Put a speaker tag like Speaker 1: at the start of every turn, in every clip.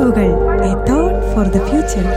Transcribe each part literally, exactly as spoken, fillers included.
Speaker 1: പടവുകൾ, A thought for the future.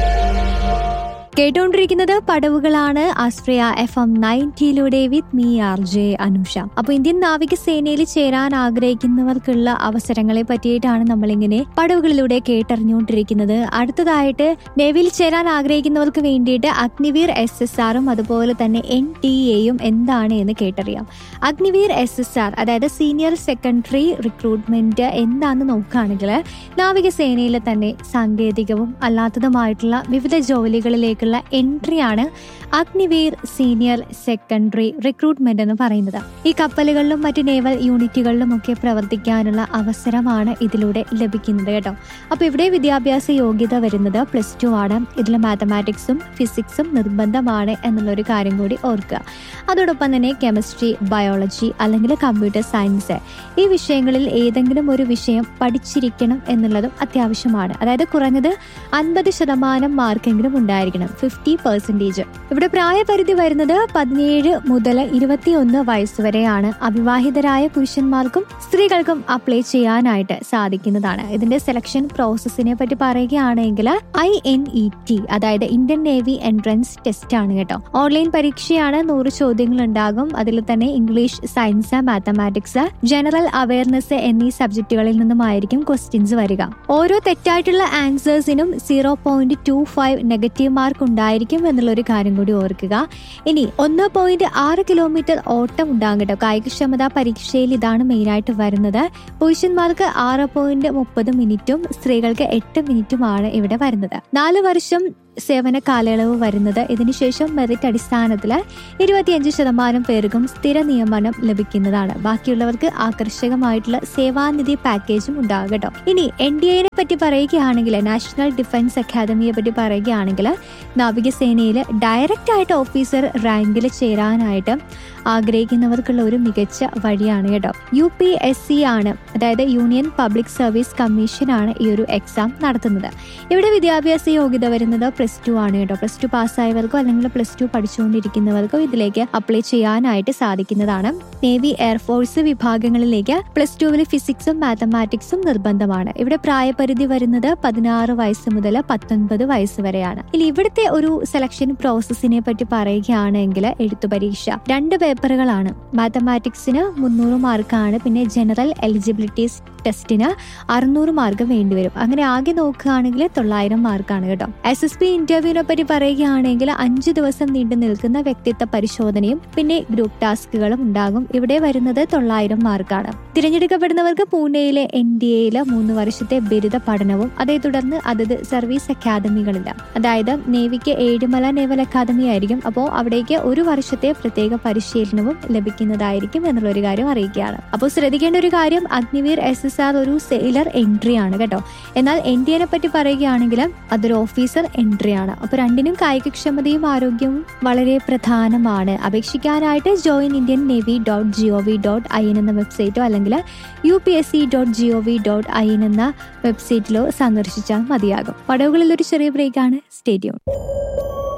Speaker 2: കേട്ടുകൊണ്ടിരിക്കുന്നത് പടവുകളാണ് ആശ്രയ F M നയൻറ്റിയിലൂടെ with me R J Anusha. അപ്പൊ Indian നാവികസേനയിൽ ചേരാൻ ആഗ്രഹിക്കുന്നവർക്കുള്ള അവസരങ്ങളെ പറ്റിയിട്ടാണ് നമ്മളിങ്ങനെ പടവുകളിലൂടെ കേട്ടറിഞ്ഞുകൊണ്ടിരിക്കുന്നത്. അടുത്തതായിട്ട് നേവിയിൽ ചേരാൻ ആഗ്രഹിക്കുന്നവർക്ക് വേണ്ടിയിട്ട് അഗ്നിവീർ എസ് എസ് ആറും അതുപോലെ തന്നെ എൻ ടി എയും എന്താണ് എന്ന് കേട്ടറിയാം. അഗ്നിവീർ എസ് എസ് ആർ അതായത് സീനിയർ സെക്കൻഡറി റിക്രൂട്ട്മെന്റ് എന്താണെന്ന് നോക്കുകയാണെങ്കിൽ നാവികസേനയിലെ തന്നെ സാങ്കേതികവും അല്ലാത്തതുമായിട്ടുള്ള വിവിധ ജോലികളിലേക്ക് എൻട്രിയാണ് അഗ്നിവീർ സീനിയർ സെക്കൻഡറി റിക്രൂട്ട്മെന്റ് എന്ന് പറയുന്നത്. ഈ കപ്പലുകളിലും മറ്റ് നേവൽ യൂണിറ്റുകളിലും ഒക്കെ പ്രവർത്തിക്കാനുള്ള അവസരമാണ് ഇതിലൂടെ ലഭിക്കുന്നത് കേട്ടോ. അപ്പോൾ ഇവിടെ വിദ്യാഭ്യാസ യോഗ്യത വരുന്നത് പ്ലസ് ടു ആണ്. ഇതിൽ മാത്തമാറ്റിക്സും ഫിസിക്സും നിർബന്ധമാണ് എന്നുള്ളൊരു കാര്യം കൂടി ഓർക്കുക. അതോടൊപ്പം തന്നെ കെമിസ്ട്രി, ബയോളജി അല്ലെങ്കിൽ കമ്പ്യൂട്ടർ സയൻസ് ഈ വിഷയങ്ങളിൽ ഏതെങ്കിലും ഒരു വിഷയം പഠിച്ചിരിക്കണം എന്നുള്ളതും അത്യാവശ്യമാണ്. അതായത് കുറഞ്ഞത് അൻപത് ശതമാനം മാർക്കെങ്കിലും ഉണ്ടായിരിക്കണം, ഫിഫ്റ്റി പെർസെൻറ്റേജ്. ഇവിടെ പ്രായപരിധി വരുന്നത് പതിനേഴ് മുതൽ ഇരുപത്തിയൊന്ന് വയസ്സ് വരെയാണ്. അവിവാഹിതരായ പുരുഷന്മാർക്കും സ്ത്രീകൾക്കും അപ്ലൈ ചെയ്യാനായിട്ട് സാധിക്കുന്നതാണ്. ഇതിന്റെ സെലക്ഷൻ പ്രോസസ്സിനെ പറ്റി പറയുകയാണെങ്കിൽ ഐ എൻ ഇ ടി അതായത് ഇന്ത്യൻ നേവി എൻട്രൻസ് ടെസ്റ്റ് ആണ് കേട്ടോ. ഓൺലൈൻ പരീക്ഷയാണ്. നൂറ് ചോദ്യങ്ങൾ ഉണ്ടാകും. അതിൽ തന്നെ English, science, mathematics, general awareness എന്നീ സബ്ജക്റ്റുകളിൽ നിന്നുമായിരിക്കും ക്വസ്റ്റ്യൻസ് വരിക. ഓരോ തെറ്റായിട്ടുള്ള ആൻസേഴ്സിനും zero point two five negative mark ഉണ്ടായിരിക്കും എന്നുള്ളൊരു കാര്യം കൂടി ഓർക്കുക. ഇനി ഒന്ന് പോയിന്റ് ആറ് കിലോമീറ്റർ ഓട്ടം ഉണ്ടാകും കേട്ടോ. കായികക്ഷമതാ പരീക്ഷയിൽ ഇതാണ് മെയിനായിട്ട് വരുന്നത്. പുരുഷന്മാർക്ക് ആറ് പോയിന്റ് മുപ്പത് മിനിറ്റും സ്ത്രീകൾക്ക് എട്ട് മിനിറ്റുമാണ് ഇവിടെ വരുന്നത്. നാല് വർഷം സേവന കാലയളവ് വരുന്നത്. ഇതിനുശേഷം മെറിറ്റ് അടിസ്ഥാനത്തിൽ ഇരുപത്തിയഞ്ച് ശതമാനം പേർക്കും സ്ഥിര നിയമനം ലഭിക്കുന്നതാണ്. ബാക്കിയുള്ളവർക്ക് ആകർഷകമായിട്ടുള്ള സേവാനിധി പാക്കേജും ഉണ്ടാകും കേട്ടോ. ഇനി എൻ ഡി എനെ പറ്റി പറയുകയാണെങ്കിൽ, നാഷണൽ ഡിഫൻസ് അക്കാദമിയെ പറ്റി പറയുകയാണെങ്കിൽ നാവികസേനയിൽ ഡയറക്റ്റ് ആയിട്ട് ഓഫീസർ റാങ്കിൽ ചേരാനായിട്ട് ആഗ്രഹിക്കുന്നവർക്കുള്ള ഒരു മികച്ച വഴിയാണ് കേട്ടോ. യു പി എസ് സി ആണ്, അതായത് യൂണിയൻ പബ്ലിക് സർവീസ് കമ്മീഷൻ ആണ് ഈ ഒരു എക്സാം നടത്തുന്നത്. ഇവിടെ വിദ്യാഭ്യാസ യോഗ്യത വരുന്നത് പ്ലസ് ടു ആണ് കേട്ടോ. പ്ലസ് ടു പാസ്സായവർക്കോ അല്ലെങ്കിൽ പ്ലസ് ടു പഠിച്ചുകൊണ്ടിരിക്കുന്നവർക്കോ ഇതിലേക്ക് അപ്ലൈ ചെയ്യാനായിട്ട് സാധിക്കുന്നതാണ്. നേവി, എയർഫോഴ്സ് വിഭാഗങ്ങളിലേക്ക് പ്ലസ് ടുവിൽ ഫിസിക്സും മാത്തമാറ്റിക്സും നിർബന്ധമാണ്. ഇവിടെ പ്രായപരിധി വരുന്നത് പതിനാറ് വയസ്സ് മുതൽ പത്തൊൻപത് വയസ്സ് വരെയാണ്. ഇനി ഇവിടുത്തെ ഒരു സെലക്ഷൻ പ്രോസസ്സിനെ പറ്റി പറയുകയാണെങ്കിൽ എഴുത്തു പരീക്ഷ രണ്ട് പേപ്പറുകളാണ്. മാത്തമാറ്റിക്സിന് മുന്നൂറ് മാർക്കാണ്. പിന്നെ ജനറൽ എലിജിബിലിറ്റി ടെസ്റ്റിന് അറുന്നൂറ് മാർക്ക് വേണ്ടിവരും. അങ്ങനെ ആകെ നോക്കുകയാണെങ്കിൽ തൊള്ളായിരം മാർക്കാണ് കേട്ടോ. എസ് എസ് പി ഇന്റർവ്യൂവിനെ പറ്റി പറയുകയാണെങ്കിൽ അഞ്ചു ദിവസം നീണ്ടു നിൽക്കുന്ന വ്യക്തിത്വ പരിശോധനയും പിന്നെ ഗ്രൂപ്പ് ടാസ്കുകളും ഉണ്ടാകും. ഇവിടെ വരുന്നത് തൊള്ളായിരം മാർക്കാണ്. തിരഞ്ഞെടുക്കപ്പെടുന്നവർക്ക് പൂനെയിലെ എൻ ഡി എയിലെ മൂന്ന് വർഷത്തെ ബിരുദ പഠനവും അതേ തുടർന്ന് അതത് സർവീസ് അക്കാദമികളില്ല. അതായത് നേവിക്ക് ഏഴിമല നേവൽ അക്കാദമി ആയിരിക്കും. അപ്പോൾ അവിടേക്ക് ഒരു വർഷത്തെ പ്രത്യേക പരിശീലനവും ലഭിക്കുന്നതായിരിക്കും എന്നുള്ളൊരു കാര്യം അറിയിക്കുകയാണ്. അപ്പോൾ ശ്രദ്ധിക്കേണ്ട ഒരു കാര്യം, അഗ്നിവീർ എസ് എസ് ആർ ഒരു സെയിലർ എൻട്രി ആണ് കേട്ടോ. എന്നാൽ എൻ ഡി എനെ പറ്റി പറയുകയാണെങ്കിൽ അതൊരു ഓഫീസർ എൻട്രി ആണ്. അപ്പോൾ രണ്ടിനും കായികക്ഷമതയും ആരോഗ്യവും വളരെ പ്രധാനമാണ്. അപേക്ഷിക്കാനായിട്ട് join Indian navy dot G O V dot I N എന്ന വെബ്സൈറ്റോ അല്ലെങ്കിൽ U P S C dot G O V dot I N എന്ന വെബ്സൈറ്റിലോ സന്ദർശിച്ചാൽ മതിയാകും. പടവുകളിൽ ഒരു ചെറിയ ബ്രേക്കാണ്. Stay tune.